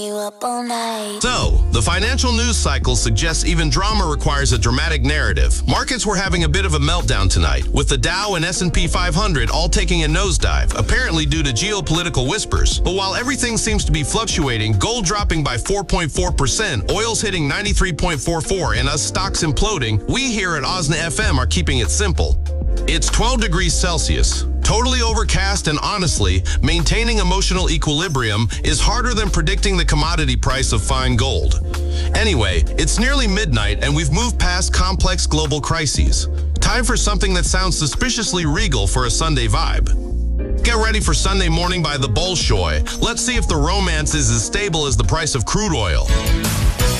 You up all night. So, the financial news cycle suggests even drama requires a dramatic narrative. Markets were having a bit of a meltdown tonight, with the Dow and S&P 500 all taking a nosedive, apparently due to geopolitical whispers. But while everything seems to be fluctuating, gold dropping by 4.4%, oil's hitting 93.44, and us stocks imploding, we here at OZNA FM are keeping it simple. It's 12 degrees Celsius. Totally overcast, and honestly, maintaining emotional equilibrium is harder than predicting the commodity price of fine gold. Anyway, it's nearly midnight and we've moved past complex global crises. Time for something that sounds suspiciously regal for a Sunday vibe. Get ready for Sunday Morning by the Bolshoi. Let's see if the romance is as stable as the price of crude oil.